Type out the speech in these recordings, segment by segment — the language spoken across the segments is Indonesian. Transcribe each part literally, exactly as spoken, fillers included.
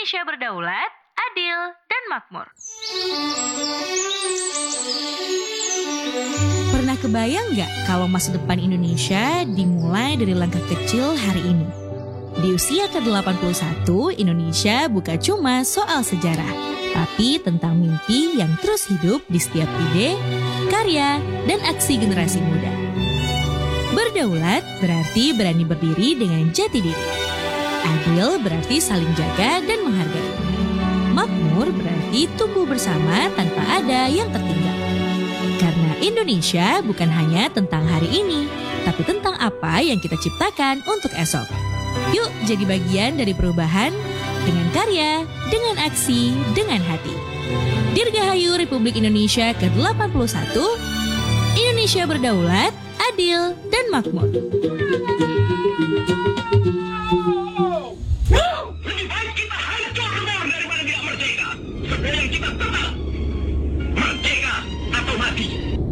Indonesia berdaulat, adil, dan makmur. Pernah kebayang nggak kalau masa depan Indonesia dimulai dari langkah kecil hari ini? Di usia ke delapan puluh satu, Indonesia bukan cuma soal sejarah, tapi tentang mimpi yang terus hidup di setiap ide, karya, dan aksi generasi muda. Berdaulat berarti berani berdiri dengan jati diri. Adil berarti saling jaga dan menghargai. Makmur berarti tumbuh bersama tanpa ada yang tertinggal. Karena Indonesia bukan hanya tentang hari ini, tapi tentang apa yang kita ciptakan untuk esok. Yuk jadi bagian dari perubahan dengan karya, dengan aksi, dengan hati. Dirgahayu Republik Indonesia ke delapan puluh satu, Indonesia berdaulat, adil, dan makmur. Lebih baik kita hancur semua daripada tidak merdeka. Sebelum kita tetap merdeka atau mati.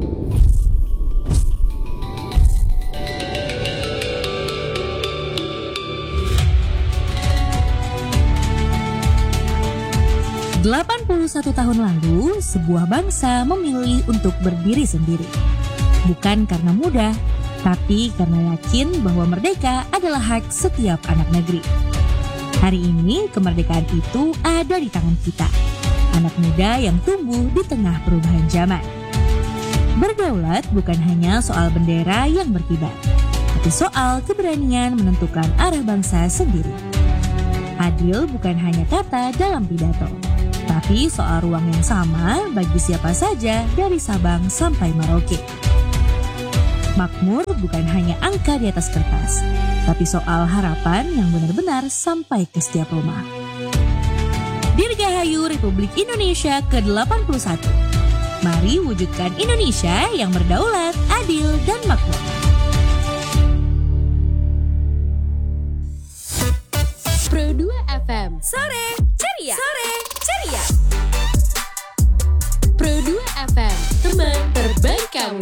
delapan puluh satu tahun lalu, sebuah bangsa memilih untuk berdiri sendiri. Bukan karena mudah, tapi karena yakin bahwa merdeka adalah hak setiap anak negeri. Hari ini, kemerdekaan itu ada di tangan kita, anak muda yang tumbuh di tengah perubahan zaman. Berdaulat bukan hanya soal bendera yang berkibar, tapi soal keberanian menentukan arah bangsa sendiri. Adil bukan hanya kata dalam pidato, tapi soal ruang yang sama bagi siapa saja dari Sabang sampai Merauke. Makmur bukan hanya angka di atas kertas, tapi soal harapan yang benar-benar sampai ke setiap rumah. Dirgahayu Republik Indonesia ke delapan puluh satu. Mari wujudkan Indonesia yang berdaulat, adil, dan makmur. Pro dua F M. Sore ceria. Sore ceria. Pro dua F M, teman terbaik kamu.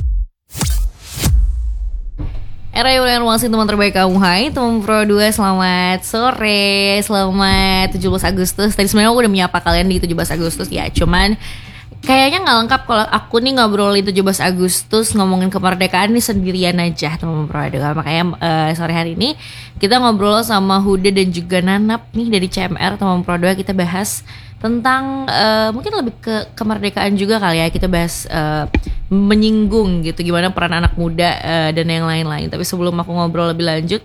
Era yang masih teman terbaik kamu. Hai teman Pro dua, selamat sore. Selamat tujuh belas Agustus. Tadi sebenarnya aku udah menyapa kalian di tujuh belas Agustus ya. Cuman kayaknya gak lengkap kalau aku nih ngobrolin tujuh belas Agustus, ngomongin kemerdekaan nih sendirian aja teman Pro dua. Makanya uh, sore hari ini kita ngobrol sama Huda dan juga Nanap nih dari C M R teman Pro dua. Kita bahas tentang uh, mungkin lebih ke kemerdekaan juga kali ya. Kita bahas uh, menyinggung gitu gimana peran anak muda uh, dan yang lain-lain. Tapi sebelum aku ngobrol lebih lanjut,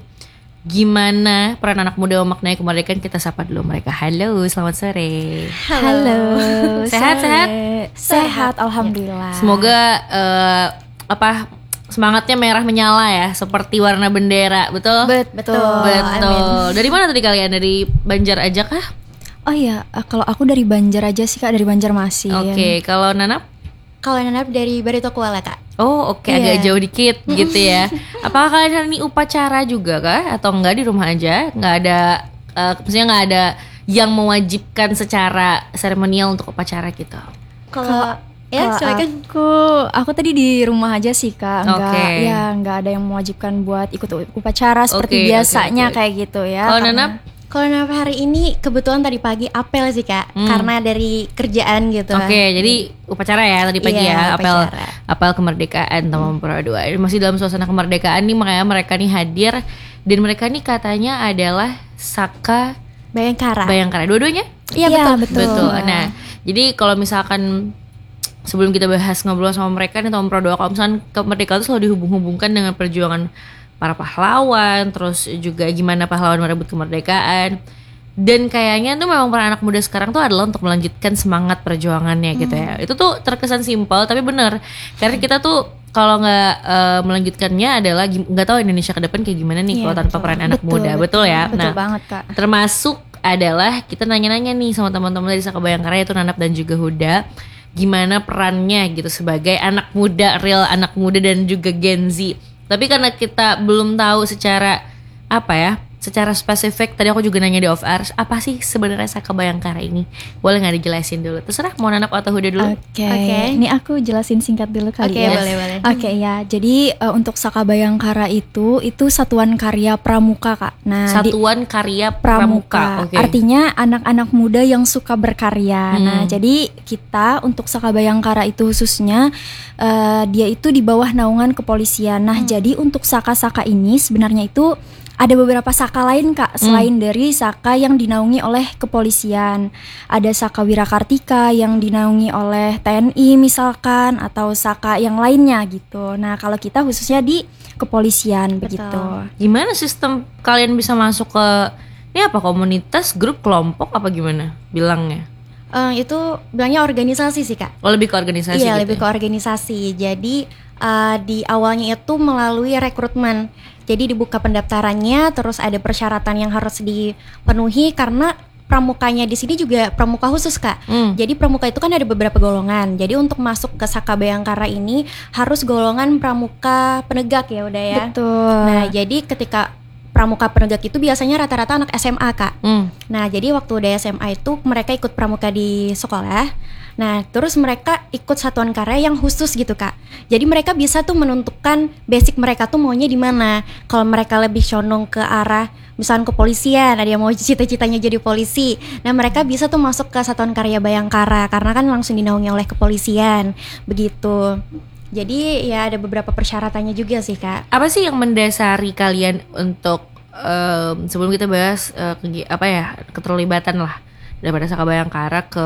gimana peran anak muda memaknai kemerdekaan, kita sapa dulu mereka. Halo, selamat sore. Halo. Sehat-sehat? Sehat, alhamdulillah. Semoga uh, apa semangatnya merah menyala ya, seperti warna bendera, betul? Betul. Betul. Dari mana tadi kalian? Dari Banjar aja kah? Oh iya, kalau aku dari Banjar aja sih Kak, dari Banjarmasin. Oke, okay. Kalau Nanap? Kalau Nanap dari Barito Kuala Kak. Oh oke, okay. Yeah. Agak jauh dikit gitu ya. Apakah kalian hari ini upacara juga kah? Atau enggak di rumah aja? Nggak ada, uh, maksudnya nggak ada yang mewajibkan secara seremonial untuk upacara gitu? Kalau ya silakan. Aku, aku tadi di rumah aja sih Kak. Enggak, okay. ya nggak ada yang mewajibkan buat ikut upacara seperti okay, biasanya okay, okay. kayak gitu ya. Kalau karena... Nanap? Kalau Nanap hari ini kebetulan tadi pagi apel sih Kak, hmm. karena dari kerjaan gitu. Oke, okay, jadi upacara ya tadi pagi iya, ya, apel upacara. apel kemerdekaan teman Pro dua. Masih dalam suasana kemerdekaan nih, makanya mereka nih hadir dan mereka nih katanya adalah Saka Bayangkara. Bayangkara, dua-duanya? Iya ya, betul. betul. Betul. Nah, jadi kalau misalkan sebelum kita bahas ngobrol sama mereka nih teman Pro dua, kalau misalkan kemerdekaan itu selalu dihubung-hubungkan dengan perjuangan para pahlawan, terus juga gimana pahlawan merebut kemerdekaan. Dan kayaknya tuh memang para anak muda sekarang tuh adalah untuk melanjutkan semangat perjuangannya gitu ya. Itu tuh terkesan simpel tapi benar. Karena kita tuh kalau nggak uh, melanjutkannya adalah nggak tahu Indonesia ke depan kayak gimana nih, yeah, kalau tanpa peran anak betul, muda, betul, betul ya. Betul nah, banget Kak. Termasuk adalah kita nanya-nanya nih sama teman-teman dari Saka Bayangkara, yaitu Nanap dan juga Huda, gimana perannya gitu sebagai anak muda, real anak muda dan juga Gen Z. Tapi karena kita belum tahu secara apa ya, secara spesifik, tadi aku juga nanya di off air, apa sih sebenarnya Saka Bayangkara ini? Boleh nggak dijelasin dulu? Terserah mau Nanap atau Huda dulu. Oke, Oke. ini aku jelasin singkat dulu kali Oke, ya. boleh, boleh. Oke ya, jadi uh, untuk Saka Bayangkara itu itu satuan karya pramuka kak. Nah, di- Satuan Karya pramuka, Pramuka. Oke. artinya anak-anak muda yang suka berkarya. Hmm. Nah, jadi kita untuk Saka Bayangkara itu khususnya uh, dia itu di bawah naungan kepolisian. Nah, jadi untuk Saka-Saka ini sebenarnya itu ada beberapa Saka lain kak selain dari Saka yang dinaungi oleh kepolisian. Ada Saka Wirakartika yang dinaungi oleh T N I misalkan, atau Saka yang lainnya gitu. Nah, kalau kita khususnya di kepolisian begitu. Gimana sistem kalian bisa masuk ke ini apa komunitas, grup, kelompok apa gimana bilangnya? Eh, itu bilangnya organisasi sih kak. Oh lebih ke organisasi Iya, gitu lebih ya? ke organisasi. Jadi uh, di awalnya itu melalui rekrutmen. Jadi dibuka pendaftarannya, terus ada persyaratan yang harus dipenuhi karena pramukanya di sini juga pramuka khusus kak. Hmm. Jadi pramuka itu kan ada beberapa golongan. Jadi untuk masuk ke Saka Bayangkara ini harus golongan pramuka penegak ya udah ya. Betul. Nah jadi ketika pramuka penegak itu biasanya rata-rata anak S M A kak. Hmm. Nah, jadi waktu udah S M A itu mereka ikut pramuka di sekolah. Nah, terus mereka ikut satuan karya yang khusus gitu, Kak. Jadi mereka bisa tuh menentukan basic mereka tuh maunya di mana. Kalau mereka lebih condong ke arah misalnya kepolisian, ada yang mau cita-citanya jadi polisi. Nah, mereka bisa tuh masuk ke satuan karya Bayangkara karena kan langsung dinaungi oleh kepolisian. Begitu. Jadi ya ada beberapa persyaratannya juga sih, Kak. Apa sih yang mendasari kalian untuk em, sebelum kita bahas eh, kegi- apa ya keterlibatan lah daripada Saka Bayangkara ke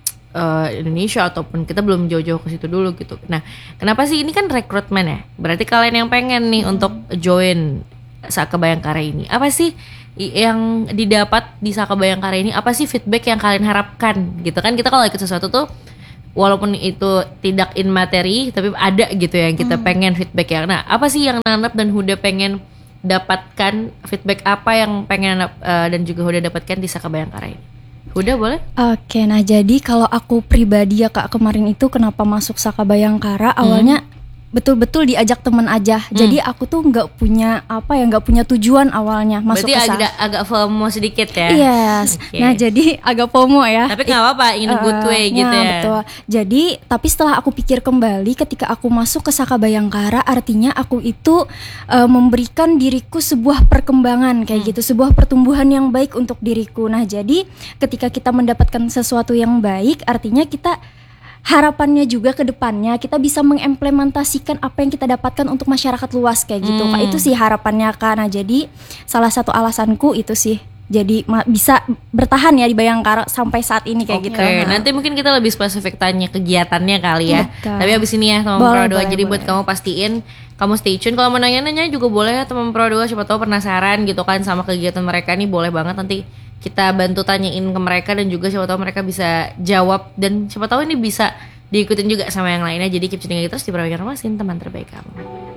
eh, Indonesia ataupun kita belum jauh-jauh ke situ dulu gitu. Nah, kenapa sih ini kan rekrutmen ya? Berarti kalian yang pengen nih untuk join Saka Bayangkara ini. Apa sih i- yang didapat di Saka Bayangkara ini? Apa sih feedback yang kalian harapkan gitu kan? Kita kalau ikut sesuatu tuh walaupun itu tidak in materi tapi ada gitu ya yang kita pengen feedback ya. Nah, apa sih yang Nanap dan Huda pengen dapatkan, feedback apa yang pengen Nanap eh, dan juga Huda dapatkan di Saka Bayangkara ini? Huda boleh? Oke, nah jadi kalau aku pribadi ya kak, kemarin itu kenapa masuk Saka Bayangkara awalnya betul-betul diajak teman aja. Jadi aku tuh nggak punya apa ya, nggak punya tujuan awalnya masuk Berarti ke Saka. agak agak FOMO sedikit ya. Yes. Oke. Nah jadi agak FOMO ya. Tapi nggak apa-apa, in a good Eh, way gitu ya. Betul. Jadi tapi setelah aku pikir kembali, ketika aku masuk ke Saka Bayangkara, artinya aku itu eh, memberikan diriku sebuah perkembangan kayak gitu, sebuah pertumbuhan yang baik untuk diriku. Nah jadi ketika kita mendapatkan sesuatu yang baik, artinya kita harapannya juga ke depannya kita bisa mengimplementasikan apa yang kita dapatkan untuk masyarakat luas kayak gitu Kak. Itu sih harapannya Kak. Nah jadi salah satu alasanku itu sih, jadi ma- bisa bertahan ya di Bayangkara sampai saat ini kayak Oke, gitu. nanti mungkin kita lebih spesifik tanya kegiatannya kali ya. Betul. Tapi abis ini ya teman Boleh, Pro dua, boleh, jadi buat boleh. kamu pastiin kamu stay tune. Kalau mau nanya-nanya juga boleh ya teman Pro dua, siapa tahu penasaran gitu kan sama kegiatan mereka nih, boleh banget nanti kita bantu tanyain ke mereka dan juga siapa tahu mereka bisa jawab dan siapa tahu ini bisa diikutin juga sama yang lainnya. Jadi keep tuning terus di Pro Informasi, teman terbaik kamu.